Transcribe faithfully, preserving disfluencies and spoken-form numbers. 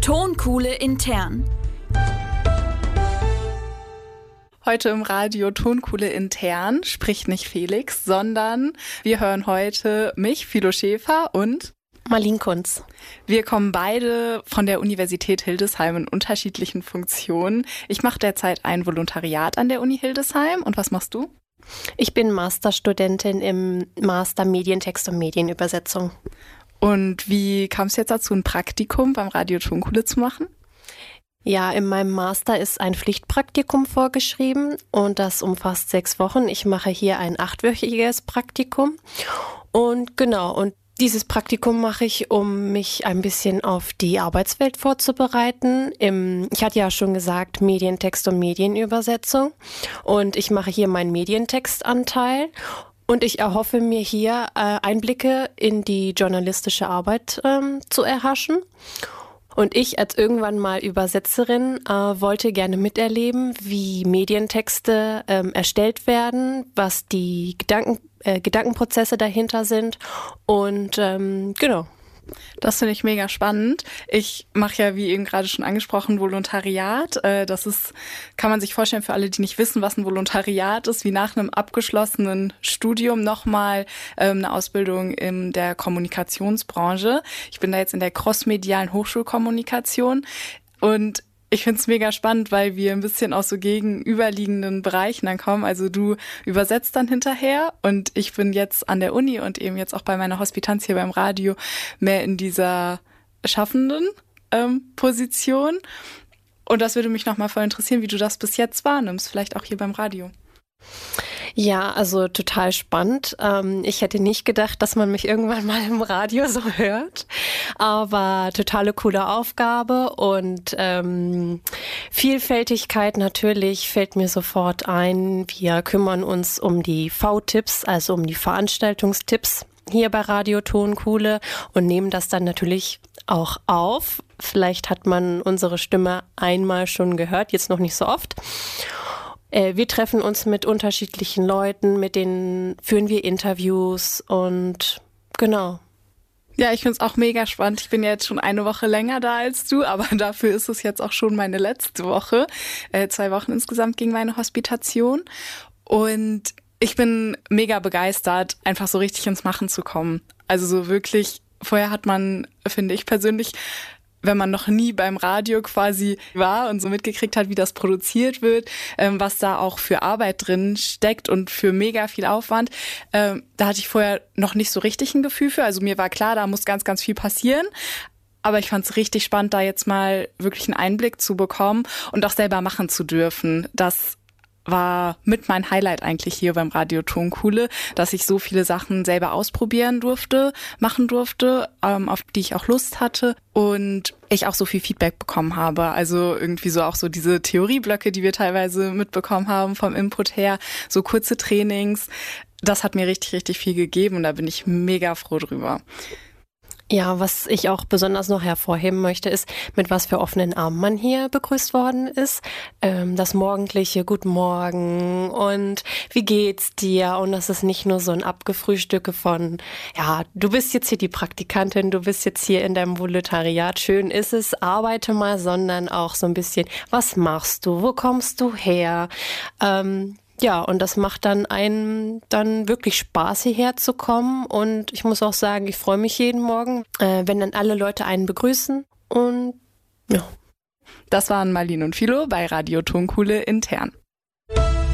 Tonkuhle intern. Heute im Radio Tonkuhle intern spricht nicht Felix, sondern wir hören heute mich, Philo Schäfer und Marlene Kunz. Wir kommen beide von der Universität Hildesheim in unterschiedlichen Funktionen. Ich mache derzeit ein Volontariat an der Uni Hildesheim. Und was machst du? Ich bin Masterstudentin im Master Medientext und Medienübersetzung. Und wie kam es jetzt dazu, ein Praktikum beim Radio Tonkuhle zu machen? Ja, in meinem Master ist ein Pflichtpraktikum vorgeschrieben und das umfasst sechs Wochen. Ich mache hier ein achtwöchiges Praktikum und genau, und dieses Praktikum mache ich, um mich ein bisschen auf die Arbeitswelt vorzubereiten. Im, ich hatte ja schon gesagt, Medientext und Medienübersetzung und ich mache hier meinen Medientextanteil. Und ich erhoffe mir hier äh, Einblicke in die journalistische Arbeit ähm, zu erhaschen. Und ich als irgendwann mal Übersetzerin äh, wollte gerne miterleben, wie Medientexte ähm, erstellt werden, was die Gedanken, äh, Gedankenprozesse dahinter sind. Und ähm, genau. Das finde ich mega spannend. Ich mache ja, wie eben gerade schon angesprochen, Volontariat. Das ist, kann man sich vorstellen für alle, die nicht wissen, was ein Volontariat ist, wie nach einem abgeschlossenen Studium nochmal eine Ausbildung in der Kommunikationsbranche. Ich bin da jetzt in der crossmedialen Hochschulkommunikation und ich finde es mega spannend, weil wir ein bisschen aus so gegenüberliegenden Bereichen dann kommen. Also du übersetzt dann hinterher und ich bin jetzt an der Uni und eben jetzt auch bei meiner Hospitanz hier beim Radio mehr in dieser schaffenden ähm, Position. Und das würde mich nochmal voll interessieren, wie du das bis jetzt wahrnimmst, vielleicht auch hier beim Radio. Ja, also total spannend. Ich hätte nicht gedacht, dass man mich irgendwann mal im Radio so hört, aber totale coole Aufgabe und ähm, Vielfältigkeit natürlich fällt mir sofort ein. Wir kümmern uns um die V-Tipps, also um die Veranstaltungstipps hier bei Radio Tonkuhle und nehmen das dann natürlich auch auf. Vielleicht hat man unsere Stimme einmal schon gehört, jetzt noch nicht so oft. Wir treffen uns mit unterschiedlichen Leuten, mit denen führen wir Interviews und genau. Ja, ich finde es auch mega spannend. Ich bin ja jetzt schon eine Woche länger da als du, aber dafür ist es jetzt auch schon meine letzte Woche. Äh, zwei Wochen insgesamt ging meine Hospitation und ich bin mega begeistert, einfach so richtig ins Machen zu kommen. Also so wirklich, vorher hat man, finde ich persönlich, wenn man noch nie beim Radio quasi war und so mitgekriegt hat, wie das produziert wird, ähm, was da auch für Arbeit drin steckt und für mega viel Aufwand, ähm, da hatte ich vorher noch nicht so richtig ein Gefühl für. Also mir war klar, da muss ganz, ganz viel passieren. Aber ich fand es richtig spannend, da jetzt mal wirklich einen Einblick zu bekommen und auch selber machen zu dürfen. Das war mit mein Highlight eigentlich hier beim Radio Tonkuhle, dass ich so viele Sachen selber ausprobieren durfte, machen durfte, ähm, auf die ich auch Lust hatte und ich auch so viel Feedback bekommen habe. Also irgendwie so auch so diese Theorieblöcke, die wir teilweise mitbekommen haben vom Input her, so kurze Trainings, das hat mir richtig, richtig viel gegeben und da bin ich mega froh drüber. Ja, was ich auch besonders noch hervorheben möchte, ist, mit was für offenen Armen man hier begrüßt worden ist. Ähm, das morgendliche Guten Morgen und wie geht's dir? Und das ist nicht nur so ein Abgefrühstücke von, ja, du bist jetzt hier die Praktikantin, du bist jetzt hier in deinem Volontariat, schön ist es, arbeite mal, sondern auch so ein bisschen, was machst du? Wo kommst du her? Ähm, Ja, und das macht dann einen dann wirklich Spaß, hierher zu kommen. Und ich muss auch sagen, ich freue mich jeden Morgen, äh, wenn dann alle Leute einen begrüßen. Und ja. Das waren Marlene und Philo bei Radio Tonkuhle intern.